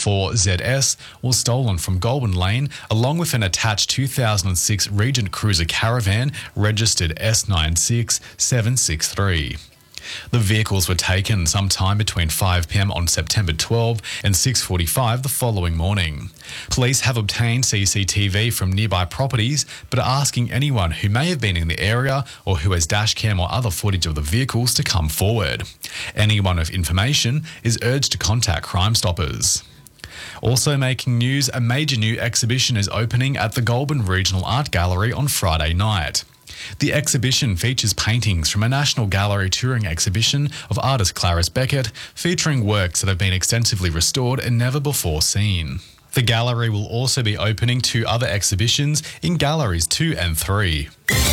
4ZS was stolen from Goulburn Lane, along with an attached 2006 Regent Cruiser Caravan registered S96763. The vehicles were taken sometime between 5 p.m. on September 12 and 6:45 the following morning. Police have obtained CCTV from nearby properties, but are asking anyone who may have been in the area or who has dashcam or other footage of the vehicles to come forward. Anyone with information is urged to contact Crime Stoppers. Also making news, a major new exhibition is opening at the Goulburn Regional Art Gallery on Friday night. The exhibition features paintings from a National Gallery touring exhibition of artist Clarice Beckett, featuring works that have been extensively restored and never before seen. The gallery will also be opening 2 other exhibitions in Galleries 2 and 3.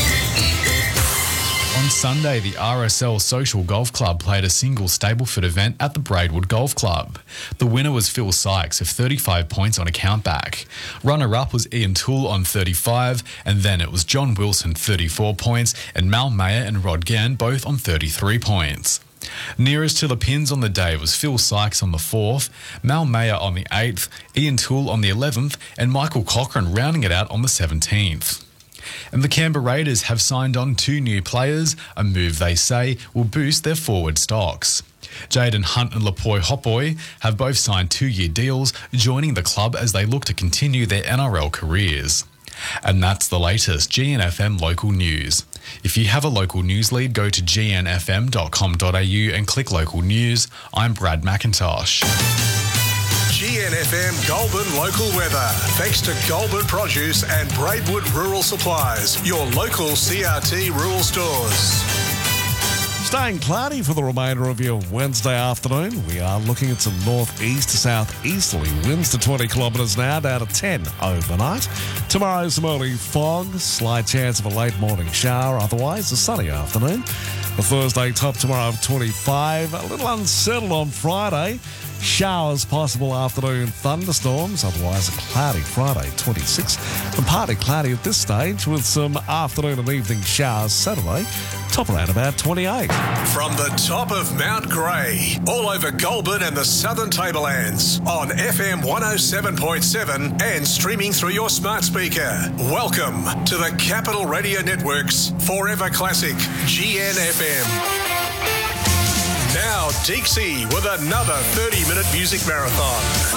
On Sunday, the RSL Social Golf Club played a single Stableford event at the Braidwood Golf Club. The winner was Phil Sykes with 35 points on a countback. Runner-up was Ian Toole on 35, and then it was John Wilson 34 points and Mal Mayer and Rod Gann both on 33 points. Nearest to the pins on the day was Phil Sykes on the 4th, Mal Mayer on the 8th, Ian Toole on the 11th, and Michael Cochran rounding it out on the 17th. And the Canberra Raiders have signed on 2 new players, a move they say will boost their forward stocks. Jaden Hunt and Lapoy Hopboy have both signed 2-year deals, joining the club as they look to continue their NRL careers. And that's the latest GNFM local news. If you have a local news lead, go to gnfm.com.au and click local news. I'm Brad McIntosh. GNFM Goulburn local weather. Thanks to Goulburn Produce and Braidwood Rural Supplies, your local CRT rural stores. Staying cloudy for the remainder of your Wednesday afternoon. We are looking at some northeast to southeasterly winds to 20 kilometres an hour, down to 10 overnight. Tomorrow, some early fog, slight chance of a late morning shower, otherwise a sunny afternoon. The Thursday top tomorrow of 25, a little unsettled on Friday. Showers possible, afternoon thunderstorms, otherwise a cloudy Friday, 26. And partly cloudy at this stage with some afternoon and evening showers Saturday, top around about 28. From the top of Mount Grey, all over Goulburn and the Southern Tablelands, on FM 107.7 and streaming through your smart speaker. Welcome to the Capital Radio Network's Forever Classic, GNFM. Now, Deeksy with another 30-minute music marathon.